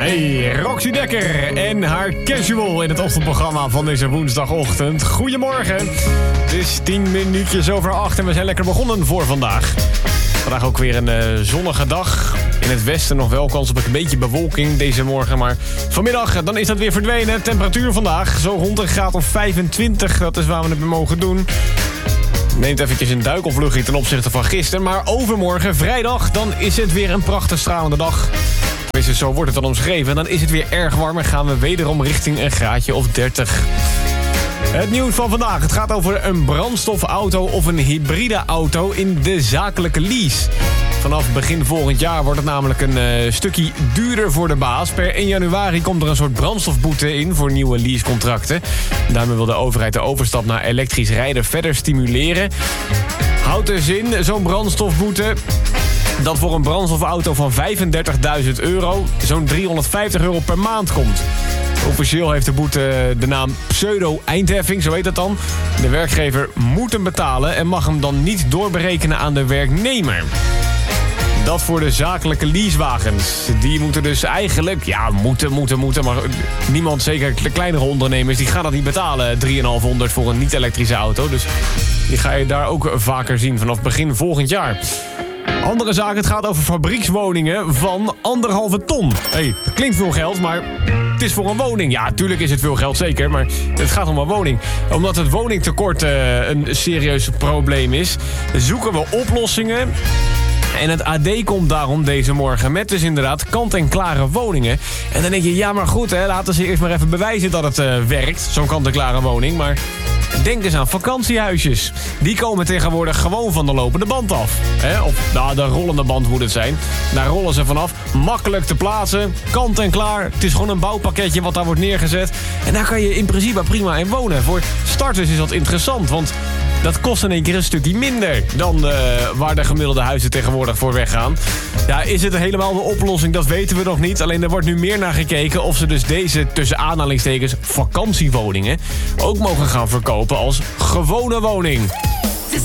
Hey, Roxy Dekker en haar Casual in het ochtendprogramma van deze woensdagochtend. Goedemorgen. Het is 10 minuutjes over 8 en we zijn lekker begonnen voor vandaag. Vandaag ook weer een zonnige dag. In het westen nog wel kans op een beetje bewolking deze morgen. Maar vanmiddag dan is dat weer verdwenen. Temperatuur vandaag zo rond een graad of 25. Dat is waar we het mee mogen doen. Neemt eventjes een duikelvluchtje ten opzichte van gisteren. Maar overmorgen, vrijdag, dan is het weer een prachtig stralende dag. Tenminste, zo wordt het dan omschreven. En dan is het weer erg warm en gaan we wederom richting een graadje of 30. Het nieuws van vandaag. Het gaat over een brandstofauto of een hybride auto in de zakelijke lease. Vanaf begin volgend jaar wordt het namelijk een stukje duurder voor de baas. Per 1 januari komt er een soort brandstofboete in voor nieuwe leasecontracten. Daarmee wil de overheid de overstap naar elektrisch rijden verder stimuleren. Houdt dus in, zo'n brandstofboete, dat voor een brandstofauto van €35.000 zo'n €350 per maand komt. Officieel heeft de boete de naam pseudo-eindheffing, zo heet dat dan. De werkgever moet hem betalen en mag hem dan niet doorberekenen aan de werknemer. Dat voor de zakelijke leasewagens. Die moeten dus eigenlijk, moeten. Maar niemand, zeker de kleinere ondernemers, die gaan dat niet betalen. 3.500 voor een niet-elektrische auto. Dus die ga je daar ook vaker zien vanaf begin volgend jaar. Andere zaken, het gaat over fabriekswoningen van 1,5 ton. Dat klinkt veel geld, maar het is voor een woning. Ja, tuurlijk is het veel geld, zeker, maar het gaat om een woning. Omdat het woningtekort een serieus probleem is, zoeken we oplossingen. En het AD komt daarom deze morgen met dus inderdaad kant-en-klare woningen. En dan denk je, ja maar goed, laten ze eerst maar even bewijzen dat het werkt, zo'n kant-en-klare woning. Maar denk eens aan vakantiehuisjes. Die komen tegenwoordig gewoon van de lopende band af. Of de rollende band moet het zijn. Daar rollen ze vanaf. Makkelijk te plaatsen. Kant en klaar. Het is gewoon een bouwpakketje wat daar wordt neergezet. En daar kan je in principe prima in wonen. Voor starters is dat interessant, want dat kost in één keer een stukje minder dan waar de gemiddelde huizen tegenwoordig voor weggaan. Ja, is het helemaal de oplossing? Dat weten we nog niet. Alleen er wordt nu meer naar gekeken of ze dus deze, tussen aanhalingstekens, vakantiewoningen ook mogen gaan verkopen als gewone woning.